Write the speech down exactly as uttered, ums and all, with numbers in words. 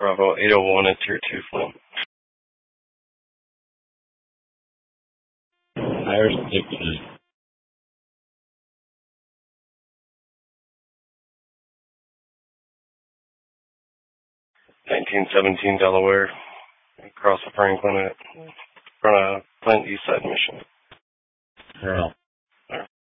Bravo eight oh one at Tier two, Flint. Irish sixty. nineteen seventeen Delaware. Across the Franklin at front of Flint, East Side, Michigan. Girl.